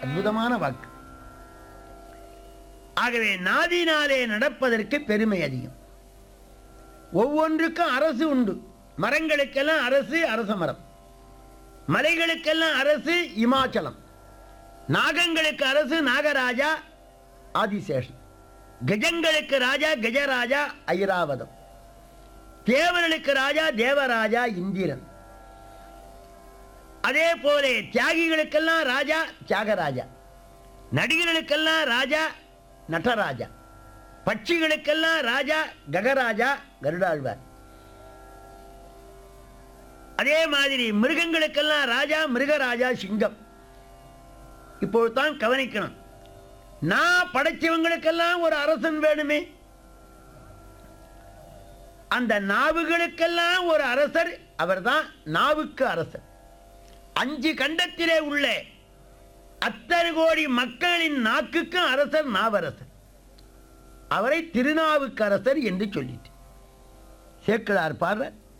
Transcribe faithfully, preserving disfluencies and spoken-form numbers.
அற்புதமான வாக்கு. ஆகவே நாதினாலே நடப்பதற்கு பெருமை அதிகம். ஒவ்வொன்றுக்கும் அரசு உண்டு. மரங்களுக்கெல்லாம் அரசு அரச மரம், மலைகளுக்கெல்லாம் அரசு இமாச்சலம், நாகங்களுக்கு அரசு நாகராஜா ஆதிசேஷன், கஜங்களுக்கு ராஜா கஜராஜா ஐராவதம், தேவர்களுக்கு ராஜா தேவராஜா இந்திரன். அதே போல தியாகிகளுக்கெல்லாம் ராஜா தியாகராஜா, நடிகர்களுக்கெல்லாம் ராஜா நடராஜா, பட்சிகளுக்கெல்லாம் ராஜா ககராஜா கருடாழ்வார். அதே மாதிரி மிருகங்களுக்கெல்லாம் ராஜா மிருகராஜா சிங்கம். இப்போதுதான் கவனிக்கணும், நான் படைச்சவங்களுக்கெல்லாம் ஒரு அரசன் வேணுமே. அந்த நாவுகளுக்கெல்லாம் ஒரு அரசர், அவர்தான் நாவுக்கு அரசர். அஞ்சு கண்டத்திலே உள்ள அத்தனை கோடி மக்களின் நாக்குக்கும் அரசர் நாவரசர். அவரை திருநாவுக்கரசர் என்று சொல்லிட்டு சேக்கிழார் பாடுற